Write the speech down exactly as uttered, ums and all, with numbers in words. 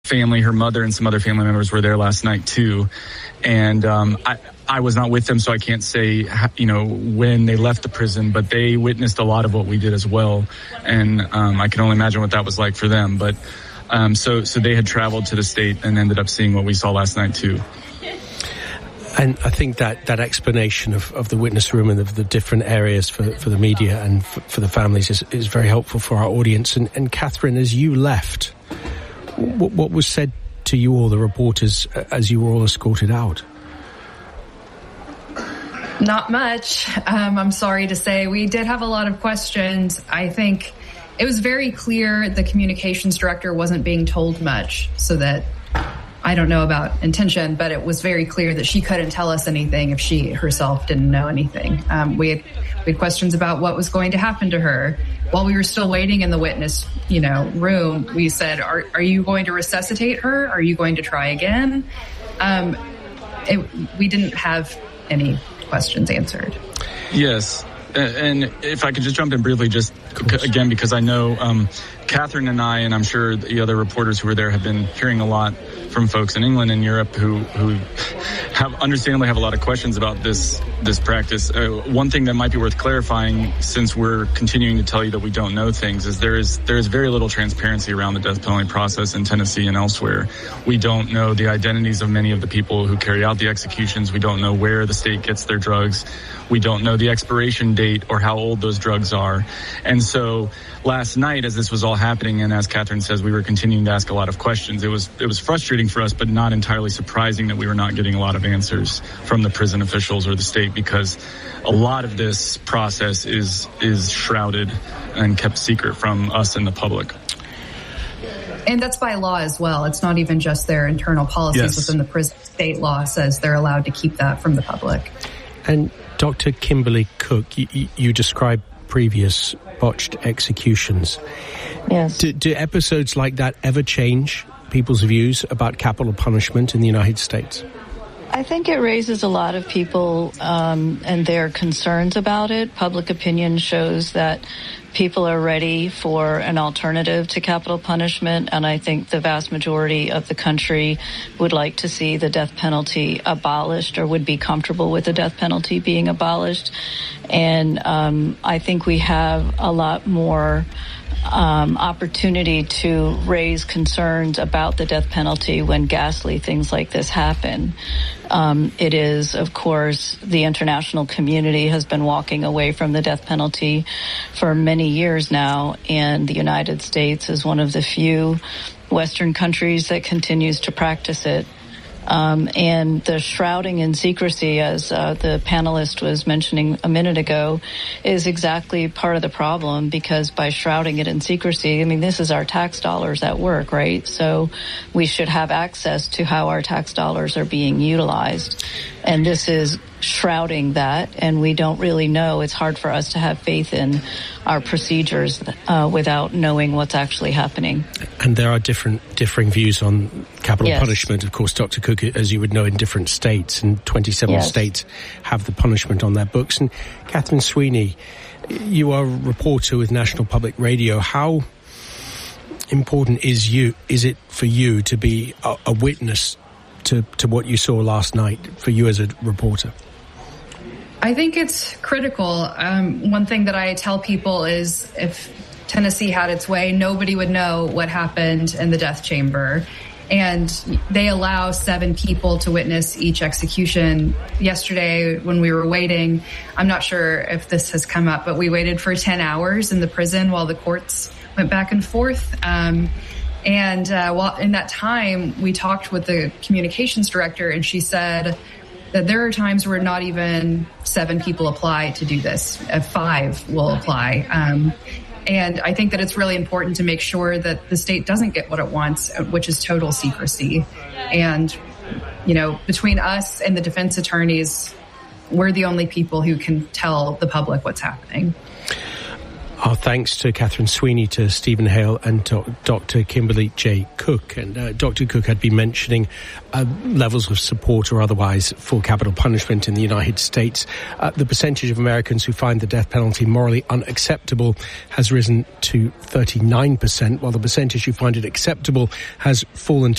family, her mother and some other family members were there last night too. And um, I, I was not with them, so I can't say, you know, when they left the prison, but they witnessed a lot of what we did as well. And um, I can only imagine what that was like for them. But um, so, so they had traveled to the state and ended up seeing what we saw last night too. And I think that, that explanation of, of the witness room and of the different areas for, for the media and for, for the families is, is very helpful for our audience. And, and Catherine, as you left, what, what was said to you all, the reporters, as you were all escorted out? Not much. Um, I'm sorry to say. We did have a lot of questions. I think it was very clear the communications director wasn't being told much, so that I don't know about intention, but it was very clear that she couldn't tell us anything if she herself didn't know anything. Um, we had, we had questions about what was going to happen to her. While we were still waiting in the witness, you know, room, we said, are, are you going to resuscitate her? Are you going to try again? Um, it, we didn't have any questions answered. Yes. And if I could just jump in briefly, just again, because I know um, Catherine and I, and I'm sure the other reporters who were there, have been hearing a lot from folks in England and Europe who who have understandably have a lot of questions about this this practice. Uh, one thing that might be worth clarifying, since we're continuing to tell you that we don't know things, is there is there is very little transparency around the death penalty process in Tennessee and elsewhere. We don't know the identities of many of the people who carry out the executions. We don't know where the state gets their drugs. We don't know the expiration date or how old those drugs are. And so last night, as this was all happening, and as Catherine says, we were continuing to ask a lot of questions. It was it was frustrating for us, but not entirely surprising that we were not getting a lot of answers from the prison officials or the state, because a lot of this process is is shrouded and kept secret from us and the public. And that's by law as well. It's not even just their internal policies yes. within the prison. State law says they're allowed to keep that from the public. And Doctor Kimberly Cook, you, you described previous botched executions. Yes. Do, do episodes like that ever change people's views about capital punishment in the United States? I think it raises a lot of people um, and their concerns about it. Public opinion shows that people are ready for an alternative to capital punishment, and I think the vast majority of the country would like to see the death penalty abolished, or would be comfortable with the death penalty being abolished. And um, I think we have a lot more Um, opportunity to raise concerns about the death penalty when ghastly things like this happen. Um, it is, of course, the international community has been walking away from the death penalty for many years now, and the United States is one of the few Western countries that continues to practice it. Um, and the shrouding in secrecy, as uh, the panelist was mentioning a minute ago, is exactly part of the problem, because by shrouding it in secrecy, I mean, this is our tax dollars at work, right? So we should have access to how our tax dollars are being utilized. And this is shrouding that, and we don't really know. It's hard for us to have faith in our procedures uh, without knowing what's actually happening. And there are different differing views on capital yes. punishment. Of course, Doctor Cook, as you would know, in different states, and twenty-seven yes. states have the punishment on their books. And Catherine Sweeney, you are a reporter with National Public Radio. How important is you is it for you to be a, a witness to, to what you saw last night, for you as a reporter? I think it's critical. Um, one thing that I tell people is, if Tennessee had its way, nobody would know what happened in the death chamber. And they allow seven people to witness each execution. Yesterday, when we were waiting, I'm not sure if this has come up, but we waited for ten hours in the prison while the courts went back and forth. Um, and uh, while in that time, we talked with the communications director, and she said that there are times where not even seven people apply to do this. Uh, five will apply. Um, and I think that it's really important to make sure that the state doesn't get what it wants, which is total secrecy. And, you know, between us and the defense attorneys, we're the only people who can tell the public what's happening. Our thanks to Catherine Sweeney, to Stephen Hale, and to Doctor Kimberly J. Cook. And uh, Doctor Cook had been mentioning uh, levels of support or otherwise for capital punishment in the United States. Uh, the percentage of Americans who find the death penalty morally unacceptable has risen to thirty-nine percent, while the percentage who find it acceptable has fallen